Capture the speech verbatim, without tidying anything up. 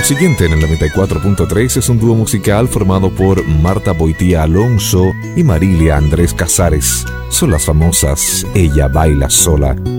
siguiente en el noventa y cuatro punto tres es un dúo musical formado por Marta Boitía Alonso y Marilia Andrés Casares. Son las famosas Ella Baila Sola.